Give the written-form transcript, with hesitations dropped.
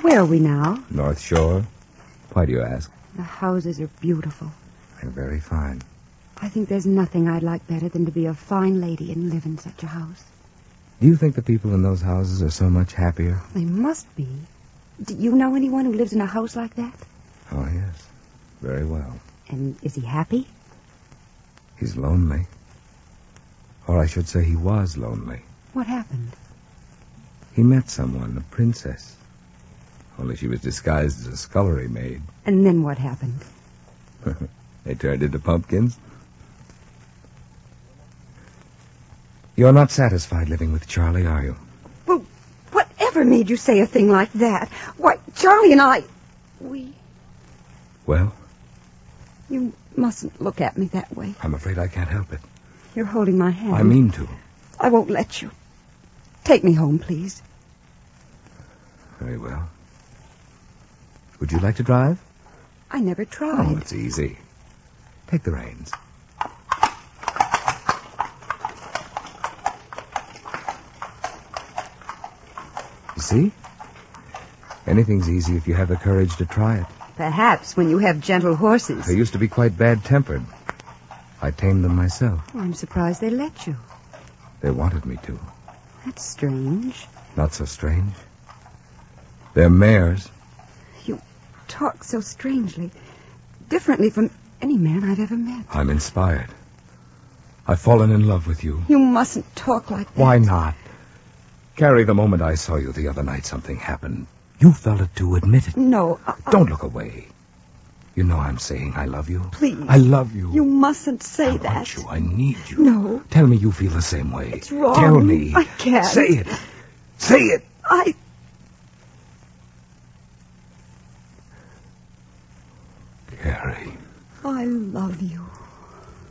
Where are we now? North Shore. Why do you ask? The houses are beautiful. They're very fine. I think there's nothing I'd like better than to be a fine lady and live in such a house. Do you think the people in those houses are so much happier? They must be. Do you know anyone who lives in a house like that? Oh, yes. Very well. And is he happy? He's lonely. Or I should say he was lonely. What happened? He met someone, a princess. Only she was disguised as a scullery maid. And then what happened? They turned into pumpkins. You're not satisfied living with Charlie, are you? Well, whatever made you say a thing like that? Why, Charlie and I... Well? You mustn't look at me that way. I'm afraid I can't help it. You're holding my hand. I mean to. I won't let you. Take me home, please. Very well. Would you like to drive? I never tried. Oh, it's easy. Take the reins. You see? Anything's easy if you have the courage to try it. Perhaps when you have gentle horses. They used to be quite bad-tempered. I tamed them myself. Well, I'm surprised they let you. They wanted me to. That's strange. Not so strange. They're mares. You talk so strangely. Differently from any man I've ever met. I'm inspired. I've fallen in love with you. You mustn't talk like that. Why not? Carrie, the moment I saw you the other night, something happened. You felt it too. Admit it. No. Don't look away. You know I'm saying I love you. Please. I love you. You mustn't say that. I want you. I need you. No. Tell me you feel the same way. It's wrong. Tell me. I can't. Say it. Say it. Carrie. I love you.